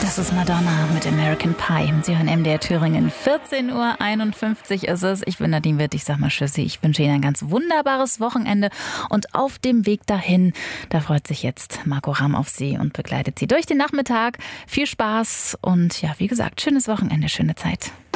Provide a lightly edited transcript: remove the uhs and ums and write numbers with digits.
Das ist Madonna mit American Pie. Sie hören MDR Thüringen. 14:51 Uhr ist es. Ich bin Nadine Witt. Ich sag mal Tschüssi. Ich wünsche Ihnen ein ganz wunderbares Wochenende. Und auf dem Weg dahin, da freut sich jetzt Marco Ramm auf Sie und begleitet Sie durch den Nachmittag. Viel Spaß und ja, wie gesagt, schönes Wochenende, schöne Zeit.